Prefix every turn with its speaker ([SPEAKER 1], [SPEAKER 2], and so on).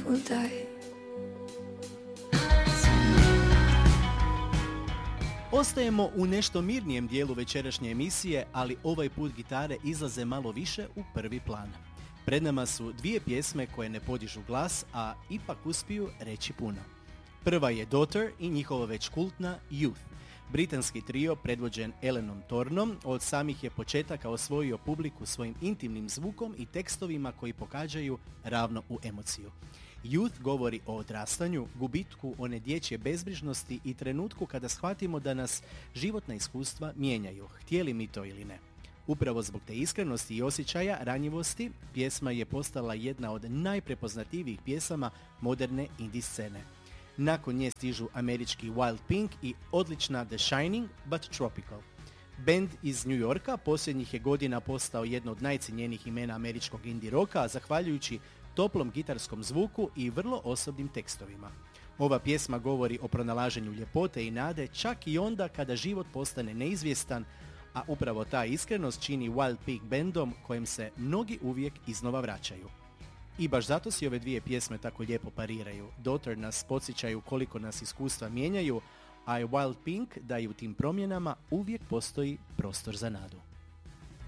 [SPEAKER 1] will die.
[SPEAKER 2] Ostajemo u nešto mirnijem dijelu večerašnje emisije, ali ovaj put gitare izlaze malo više u prvi plan. Pred nama su dvije pjesme koje ne podižu glas, a ipak uspiju reći puno. Prva je Daughter i njihova već kultna Youth. Britanski trio predvođen Elenom Tornom od samih je početaka osvojio publiku svojim intimnim zvukom i tekstovima koji pokađaju ravno u emociju. Youth govori o odrastanju, gubitku one dječje bezbrižnosti i trenutku kada shvatimo da nas životna iskustva mijenjaju, htjeli mi to ili ne. Upravo zbog te iskrenosti i osjećaja ranjivosti, pjesma je postala jedna od najprepoznatljivijih pjesama moderne indie scene. Nakon nje stižu američki Wild Pink i odlična The Shining, but Tropical. Band iz New Yorka posljednjih je godina postao jedno od najcijenjenijih imena američkog indie roka, zahvaljujući toplom gitarskom zvuku i vrlo osobnim tekstovima. Ova pjesma govori o pronalaženju ljepote i nade čak i onda kada život postane neizvjestan, a upravo ta iskrenost čini Wild Pig bandom kojem se mnogi uvijek iznova vraćaju. I baš zato si ove dvije pjesme tako lijepo pariraju. Daughter nas podsjećaju koliko nas iskustva mijenjaju, a Wild Pink da i u tim promjenama uvijek postoji prostor za nadu.